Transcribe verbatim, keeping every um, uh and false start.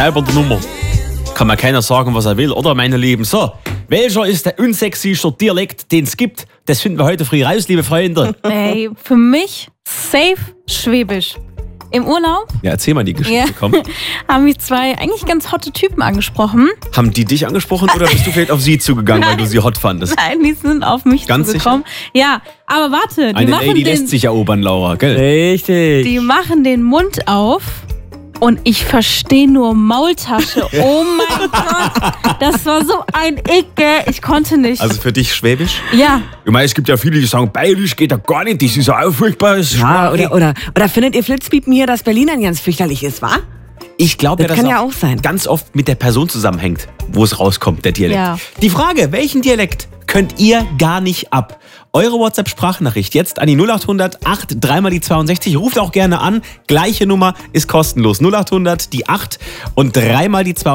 Über die Nummer. Kann mir keiner sagen, was er will, oder, meine Lieben? So, welcher ist der unsexyste Dialekt, den es gibt? Das finden wir heute früh raus, liebe Freunde. Ey, für mich safe Schwäbisch. Im Urlaub Ja, erzähl mal die Geschichte, ja, komm. haben mich zwei eigentlich ganz hotte Typen angesprochen. Haben die dich angesprochen oder bist du vielleicht auf sie zugegangen, weil du sie hot fandest? Nein, die sind auf mich Ganz zugekommen. Ja, aber warte, die Eine machen, Lady den, lässt sich erobern, Laura, gell? Richtig. die machen den Mund auf und ich verstehe nur Maultasche. Oh mein Gott, das war so ein Icke. Ich konnte nicht. Also für dich Schwäbisch? ja, Ich meine, es gibt ja viele, die sagen, Bayerisch geht ja gar nicht, das ist ja auch furchtbar. das ist Ja, schwach. oder, oder, oder findet ihr Flitzpiepen hier, dass Berlinern ganz fürchterlich ist, wa? Ich glaube, Das ja, kann dass ja auch sein. ganz oft mit der Person zusammenhängt, wo es rauskommt, der Dialekt. Ja. Die Frage, welchen Dialekt könnt ihr gar nicht ab? Eure WhatsApp-Sprachnachricht jetzt an die null acht hundert acht dreimal die zweiundsechzig. Ruft auch gerne an. Gleiche Nummer ist kostenlos. null acht hundert die acht und dreimal die zwei.